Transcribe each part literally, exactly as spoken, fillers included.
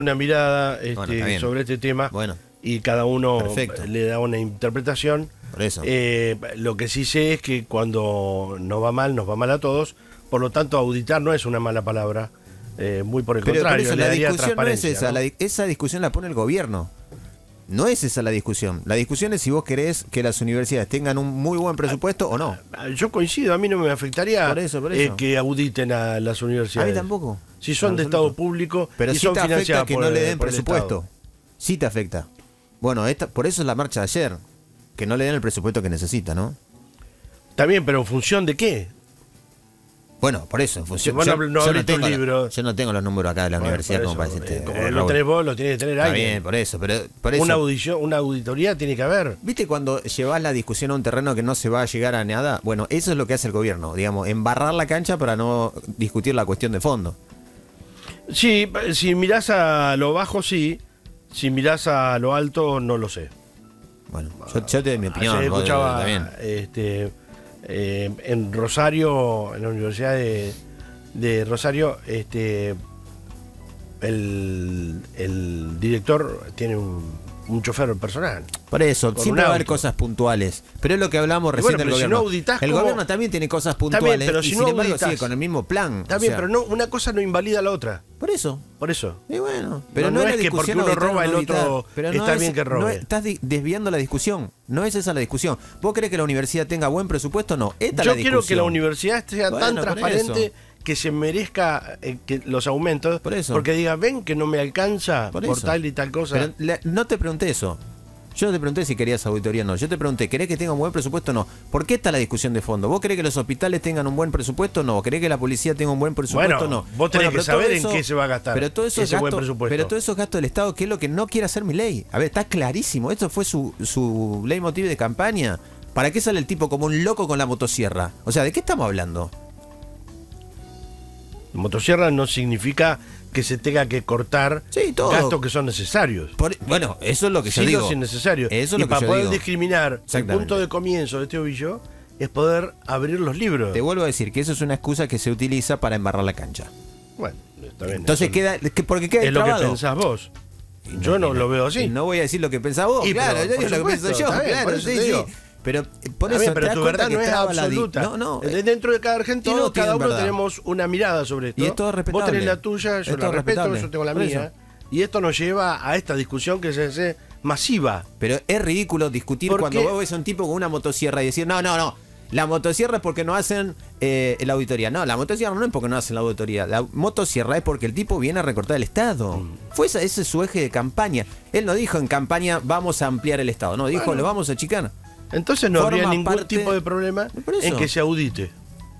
una mirada este, bueno, sobre este tema bueno, y cada uno perfecto. le da una interpretación. Por eso. Eh, lo que sí sé es que cuando nos va mal, nos va mal a todos. Por lo tanto, auditar no es una mala palabra. Eh, muy por el Pero contrario, por eso, le la daría discusión no es transparencia, esa, ¿no? la di- esa discusión la pone el gobierno. No es esa la discusión. La discusión es si vos querés que las universidades tengan un muy buen presupuesto o no. Yo coincido, a mí no me afectaría Por eso, por eh, eso. que auditen a las A universidades. mí tampoco. Si son En de absoluto. Estado público Pero y sí son te afecta financiadas que por, no le den por el presupuesto. Estado. Sí te afecta. Bueno, esta, por eso es la marcha de ayer. Que no le den el presupuesto que necesita, ¿no? Está bien, pero ¿en función de qué? Bueno, por eso, en función. vos no- yo, no yo abriste tengo un la- libro. yo no tengo los números acá de la Bueno, universidad por como para eso, decirte. eh, como eh, lo Raúl. tenés vos, lo tiene que tener Está alguien. bien, por eso, pero por eso. Una audición, una auditoría tiene que haber. ¿Viste cuando llevas la discusión a un terreno que no se va a llegar a nada? Bueno, eso es lo que hace el gobierno, digamos, embarrar la cancha para no discutir la cuestión de fondo. Sí, si mirás a lo bajo, sí. Si mirás a lo alto, no lo sé. Bueno, yo, yo te doy mi opinión. Ayer vos, escuchaba también. este, eh, en Rosario, en la Universidad de, de Rosario, este, el, el director tiene un, un chofer personal. Por eso, con siempre un va a haber auto. cosas puntuales. Pero es lo que hablamos Y recién bueno, del pero si gobierno. no auditás, el ¿cómo? gobierno también tiene cosas Está bien, puntuales pero y si sin no embargo auditas- sigue con el mismo plan. Está O bien, sea, pero no, una cosa no invalida a la otra. Por eso. Por eso. Y bueno, pero No, no, no es es la que porque discusión uno auditar o roba, no el auditar. otro Pero está es- bien que robe. no es- estás di- desviando la discusión. No es esa la discusión. ¿Vos querés que la universidad tenga buen presupuesto? No. Esta es Yo la quiero que la discusión. universidad sea Bueno, tan por transparente eso. que se merezca eh, que los aumentos. Por eso. Porque diga, ven que no me alcanza Por por, eso. tal y tal cosa. Pero la- no te pregunté eso. Yo no te pregunté si querías auditoría o no. Yo te pregunté, ¿querés que tenga un buen presupuesto o no? ¿Por qué está la discusión de fondo? ¿Vos querés que los hospitales tengan un buen presupuesto o no? ¿Querés que la policía tenga un buen presupuesto Bueno, o no? vos tenés Bueno, que pero todo saber en eso- qué se va a gastar pero todo eso ese es buen gasto- presupuesto. Pero todo eso es gasto del Estado, que es lo que no quiere hacer mi ley. A ver, está clarísimo. Esto fue su, su leitmotiv de campaña. ¿Para qué sale el tipo como un loco con la motosierra? O sea, ¿de qué estamos hablando? Motosierra no significa que se tenga que cortar Sí, todo. gastos que son necesarios. Por- bueno, eso es lo que yo Sí, digo. los innecesarios. Eso es y lo que para yo poder digo. discriminar, el Exactamente. punto de comienzo de este ovillo es poder abrir los libros. Te vuelvo a decir que eso es una excusa que se utiliza para embarrar la cancha. Bueno, está bien. Entonces eso queda, que- porque queda es lo que trabado. pensás vos. Y Yo no y lo veo así. y no voy a decir lo que pensás vos, Y, claro, pero, yo digo por lo que pienso supuesto, yo, está bien, claro, por eso sí, te sí. digo. Pero eh, por Está eso bien, te pero das tu cuenta verdad que no es traba la di- absoluta. No, no. Eh, Dentro de cada argentino, todos cada tienen uno verdad. tenemos una mirada sobre esto. Y es todo Vos respetable. tenés la tuya, Es yo todo la respeto, respetable. yo tengo la Por mía. eso. Y esto nos lleva a esta discusión que se hace masiva. Pero es ridículo discutir ¿Por cuando qué? vos ves a un tipo con una motosierra y decir, no, no, no, la motosierra es porque no hacen eh, la auditoría. No, la motosierra no es porque no hacen la auditoría. La motosierra es porque el tipo viene a recortar el Estado. Mm. Fue esa- ese es su eje de campaña. Él no dijo en campaña vamos a ampliar el Estado. No, dijo Bueno. lo vamos a achicar. Entonces no habría Forma ningún parte- tipo de problema Por eso. en que se audite.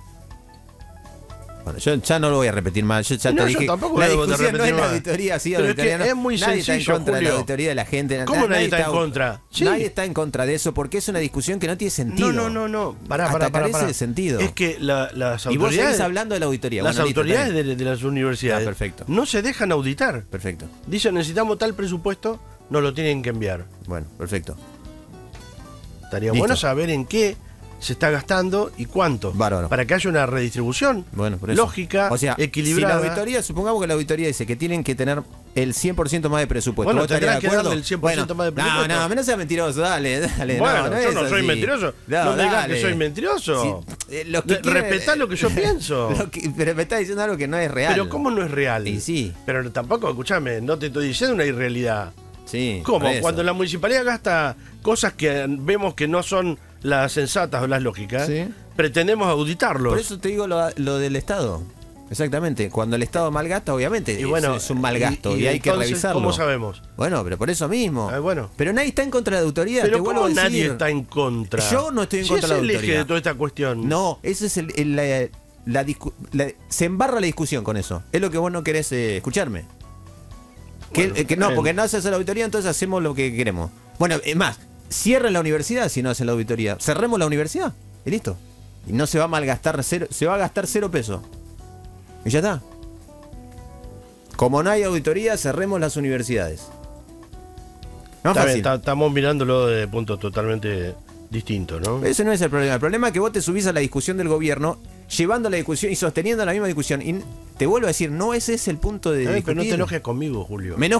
Bueno, yo ya no lo voy a repetir más. Yo ya No, te yo dije. tampoco La voy a discusión no repetir es la más. auditoría, sí, Pero es auditoría que no. es muy Nadie está en sencillo, contra de Julio. la auditoría de la gente. ¿Cómo nadie está en contra? Sí. Nadie está en contra de eso porque es una discusión que no tiene sentido. No, no, no, no. Pará, Hasta pará, pará, carece pará. de sentido. Es que la- las Y vos autoridades, seguís hablando de la auditoría. las Bueno, listo, autoridades está bien. de, de las universidades Ah, perfecto. no se dejan auditar. Perfecto. Dicen, necesitamos tal presupuesto, nos lo tienen que enviar. Bueno, perfecto. Estaría Listo. bueno saber en qué se está gastando y cuánto. Bárbaro. Para que haya una redistribución Bueno, por eso. lógica, o sea, equilibrada. Si la auditoría, supongamos que la auditoría dice que tienen que tener el cien por ciento más de presupuesto. Bueno, ¿Vos estarías tendrán de que acuerdo? darle el cien por ciento Bueno, más de presupuesto. No, no, no seas mentiroso, dale, dale. Bueno, no, no yo es no soy así. mentiroso. No me digas que soy mentiroso. Sí, eh, los que De- quieren- respetá lo que yo pienso. Lo que- pero me estás diciendo algo que no es real. Pero ¿cómo no es real? Y sí. Pero tampoco, escúchame, no te estoy diciendo una irrealidad. Sí. ¿Cómo? por eso. Cuando la municipalidad gasta cosas que vemos que no son las sensatas o las lógicas, Sí. pretendemos auditarlos. Por eso te digo lo, lo del Estado. Exactamente. Cuando el Estado malgasta, obviamente, Y bueno, es, es un mal gasto y, y- y hay que entonces, revisarlo. ¿cómo sabemos? Bueno, pero por eso mismo. Ah, bueno. Pero nadie está en contra de la autoridad. Pero te vuelvo ¿cómo a decir. nadie está en contra? Yo no estoy en Si contra de la es el eje autoridad. de toda esta cuestión. No, ese es el, el- la, la discu- la- se embarra la discusión con eso. Es lo que vos no querés eh, escucharme. Que, Bueno, eh, que no, bien. porque no haces la auditoría, entonces hacemos lo que queremos. Bueno, es más, cierren la universidad si no hacen la auditoría. Cerremos la universidad y listo. Y no se va a malgastar cero, se va a gastar cero pesos. Y ya está. Como no hay auditoría, cerremos las universidades. No es Está bien, fácil. está- estamos mirándolo de puntos totalmente distintos, ¿no? Ese no es el problema. El problema es que vos te subís a la discusión del gobierno llevando la discusión y sosteniendo la misma discusión. Y te vuelvo a decir, no ese es el punto de Eh, discutir. pero no te enojes conmigo, Julio. Me